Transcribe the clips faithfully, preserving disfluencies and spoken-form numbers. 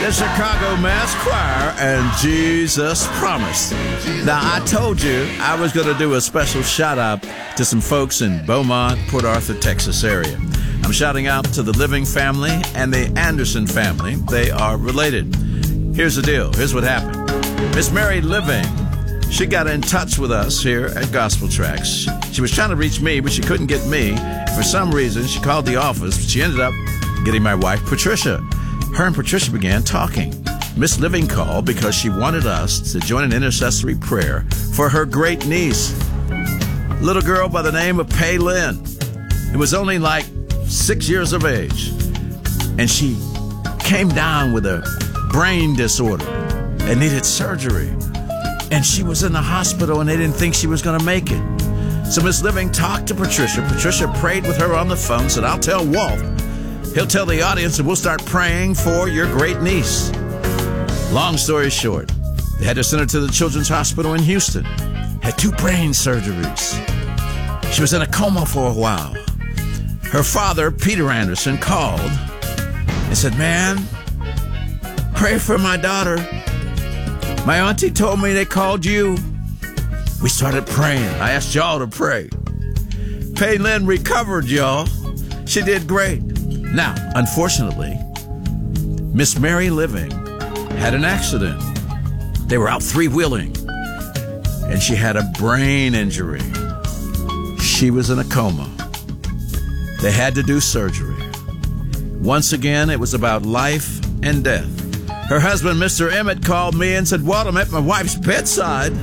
the Chicago Mass Choir, and Jesus Promised. Now, I told you I was going to do a special shout-out to some folks in Beaumont, Port Arthur, Texas area. I'm shouting out to the Living family and the Anderson family. They are related. Here's the deal. Here's what happened. Miss Mary Living, she got in touch with us here at Gospel Tracks. She was trying to reach me, but she couldn't get me. For some reason, she called the office. She ended up getting my wife, Patricia. Her and Patricia began talking. Miss Living called because she wanted us to join an intercessory prayer for her great niece, little girl by the name of Pei Lynn. It was only like six years of age, and she came down with a brain disorder and needed surgery. And she was in the hospital, and they didn't think she was going to make it. So Miss Living talked to Patricia. Patricia prayed with her on the phone, said, I'll tell Walt. He'll tell the audience, and we'll start praying for your great niece. Long story short, they had to send her to the Children's Hospital in Houston. Had two brain surgeries. She was in a coma for a while. Her father, Peter Anderson, called and said, man, pray for my daughter. My auntie told me they called you. We started praying. I asked y'all to pray. Pei Lynn recovered, y'all. She did great. Now, unfortunately, Miss Mary Living had an accident. They were out three-wheeling, and she had a brain injury. She was in a coma. They had to do surgery. Once again, it was about life and death. Her husband, Mister Emmett, called me and said, Walt, I'm at my wife's bedside.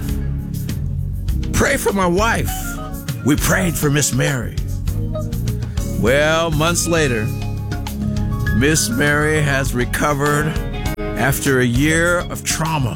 Pray for my wife. We prayed for Miss Mary. Well, months later, Miss Mary has recovered after a year of trauma.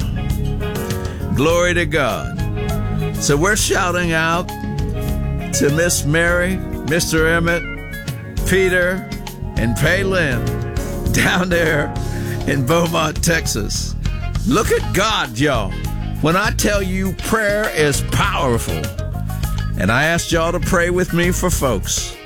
Glory to God. So we're shouting out to Miss Mary, Mister Emmett, Peter, and Pei Lynn down there in Beaumont, Texas. Look at God, y'all. When I tell you prayer is powerful, and I asked y'all to pray with me for folks,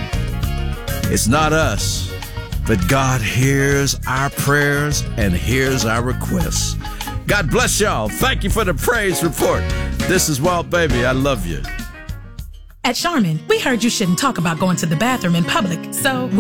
it's not us, but God hears our prayers and hears our requests. God bless y'all. Thank you for the praise report. This is Walt Baby. I love you. At Charmin, we heard you shouldn't talk about going to the bathroom in public, so